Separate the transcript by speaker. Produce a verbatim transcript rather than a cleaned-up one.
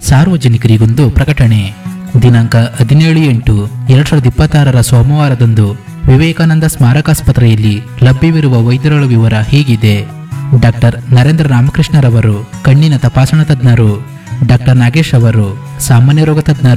Speaker 1: ಸಾರ್ವಜನಿಕರಿಗೊಂದು ಪ್ರಕಟಣೆ. ದಿನಾಂಕ ಹದಿನೇಳು ಎಂಟು ಎರಡ್ ಸಾವಿರದ ಇಪ್ಪತ್ತಾರರ ಸೋಮವಾರದಂದು ವಿವೇಕಾನಂದ ಸ್ಮಾರಕಾಸ್ಪತ್ರೆಯಲ್ಲಿ ಲಭ್ಯವಿರುವ ವೈದ್ಯರುಗಳ ವಿವರ ಹೀಗಿದೆ. ಡಾಕ್ಟರ್ ನರೇಂದ್ರ ರಾಮಕೃಷ್ಣರವರು ಕಣ್ಣಿನ ತಪಾಸಣಾ ತಜ್ಞರು. ಡಾಕ್ಟರ್ ನಾಗೇಶ್ ಅವರು ಸಾಮಾನ್ಯ ರೋಗ ತಜ್ಞರು.